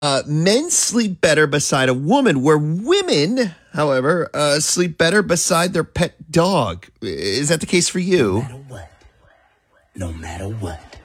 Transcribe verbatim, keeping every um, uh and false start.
Uh, men sleep better beside a woman, where women, however, uh, sleep better beside their pet dog. Is that the case for No you? matter what. No matter what.